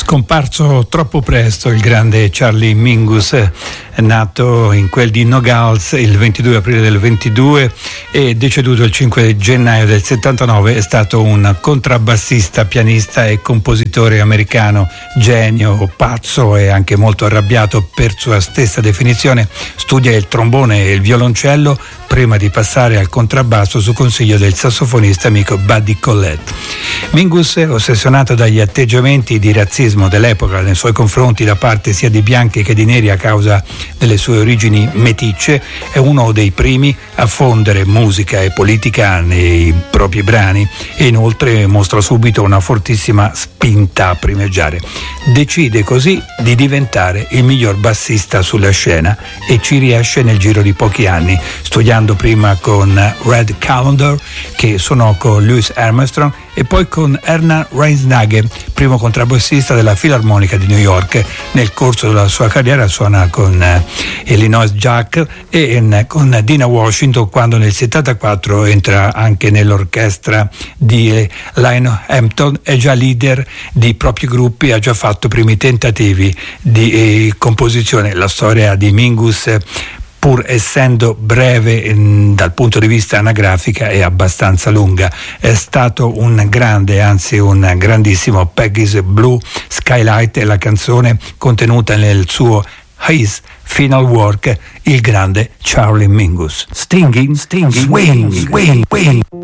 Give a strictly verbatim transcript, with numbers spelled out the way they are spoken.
Scomparso troppo presto il grande Charlie Mingus, nato in quel di Nogales il ventidue aprile del ventidue e deceduto il cinque gennaio del settantanove, è stato un contrabbassista, pianista e compositore americano, genio, pazzo e anche molto arrabbiato per sua stessa definizione. Studia il trombone e il violoncello prima di passare al contrabbasso su consiglio del sassofonista amico Buddy Collette. Mingus, ossessionato dagli atteggiamenti di razzismo dell'epoca nei suoi confronti da parte sia di bianchi che di neri a causa delle sue origini meticce, è uno dei primi a fondere musica e politica nei propri brani e inoltre mostra subito una fortissima spinta a primeggiare. Decide così di diventare il miglior bassista sulla scena e ci riesce nel giro di pochi anni, studiando prima con Red Callender, che suonò con Louis Armstrong, e poi con Erna Reinsnage, primo contrabbassista della Filarmonica di New York. Nel corso della sua carriera suona con eh, Illinois Jack e in, con Dina Washington, quando nel settantaquattro entra anche nell'orchestra di Lionel Hampton. È già leader di propri gruppi, ha già fatto primi tentativi di eh, composizione. La storia di Mingus, pur essendo breve mh, dal punto di vista anagrafica, è abbastanza lunga. È stato un grande, anzi un grandissimo Peggy's Blue Skylight, è la canzone contenuta nel suo His Final Work, il grande Charlie Mingus. Stinging, stinging, swing, swing, swing.